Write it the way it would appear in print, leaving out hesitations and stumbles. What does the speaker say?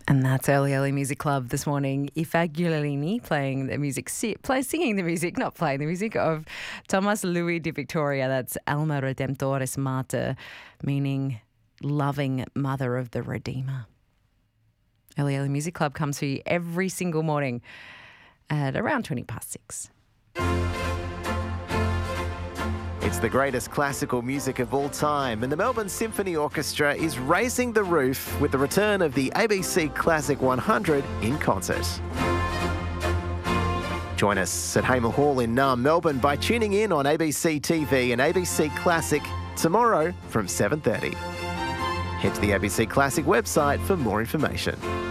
And that's Early Music Club this morning. Ifagulini singing the music, not playing the music, of Thomas Louis de Victoria. That's Alma Redemptoris Mater, meaning loving mother of the Redeemer. Early Music Club comes for you every single morning at around 6:20. It's the greatest classical music of all time, and the Melbourne Symphony Orchestra is raising the roof with the return of the ABC Classic 100 in concert. Join us at Hamer Hall in Naarm, Melbourne by tuning in on ABC TV and ABC Classic tomorrow from 7:30. Head to the ABC Classic website for more information.